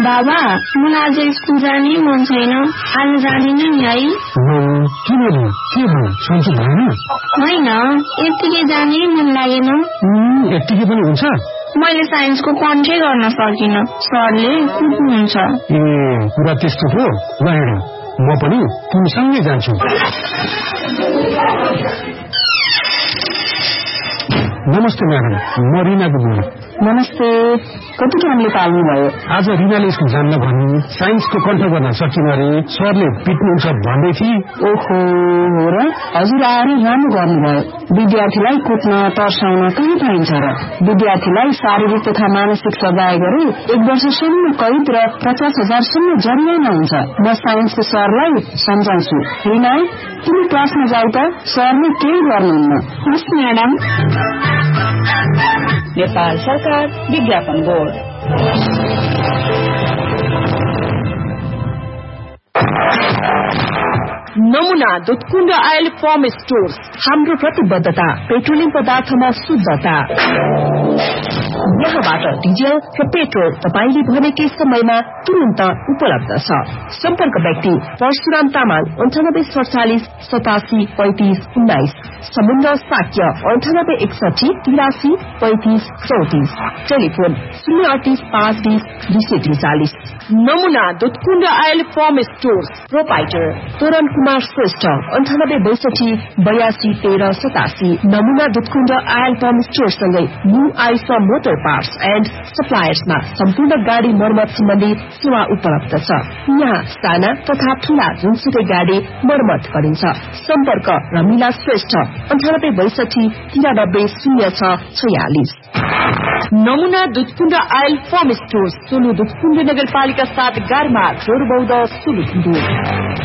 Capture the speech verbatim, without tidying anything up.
बाबा मलाई आज स्कुल जानै मन छैन आज जाँदिन नि है किन के भयो सन्चो भएन होइन यतिकै जानै मन लागेन यतिकै पनि हुन्छ मैले साइन्सको कन्ट्रै गर्न सकिन सरले कुट्नुहुन्छ ए कुरा त्यस्तो हो ल हेर म पनि तिमीसँगै जान्छु नमस्ते म्याडम म रिनाको बुवा नमस्ते कति कामले पाल्नु भयो आज रिनाले स्कुल जान्न भन्नु साइन्सको कन्ट्रोल गर्न सकिन अरे सरले पिट्नुहुन्छ भन्दै थिए ओहो हो र हजुर आएर राम्रो गर्नुभयो विद्यार्थीलाई कुट्न तर्साउन कहाँ पाइन्छ र विद्यार्थीलाई शारीरिक तथा मानसिक सजाय गरी एक वर्षसम्म कैद र पचास हजारसम्म जरिवाना हुन्छ म साइन्सको सरलाई सम्झाउँछु रिना तिमी क्लासमा जाऊ त सरले केही गर्नुहुन्न हस् म्याडम नेपाल सरकार विज्ञापन बोर्ड नमुना दुधकुण्ड आयल फर्म स्टोर्स हाम्रो प्रतिबद्धता पेट्रोलियम पदार्थमा शुद्धता यहाँबाट डिजेल र पेट्रोल तपाईले भनेकै समयमा तुरन्त उपलब्ध छ सम्पर्क व्यक्ति परशुराम तामाङ अन्ठानब्बे सडचालिस सतासी पैंतिस उन्नाइस समुद्र साक्य अन्ठानब्बे एकसठी तिरासी पैंतिस चौतिस टेलिफोन शून्य अडतीस पाँच बीस दुई सय त्रिचालिस नमुना Dudhkund oil form stores proprietor तोरण कुमार श्रेष्ठ अन्ठानब्बे बैसठी बयासी तेह्र सतासी नमुना Dudhkund oil form स्टोरसँगै new ice motor parts and सप्लायर्समा सम्पूर्ण गाड़ी मर्मत सम्बन्धी सेवा उपलब्ध छ यहाँ साना तथा ठूला जुनसुकै गाड़ी मर्मत गरिन्छ सम्पर्क रमिला श्रेष्ठ अन्ठानब्बे बैसठी तिरानब्बे शून्य छ छयालिस नमुना Dudhkund oil form store Solu Dudhkund नगरपालिका सात गारमा जोरबौद सोलुखुम्बु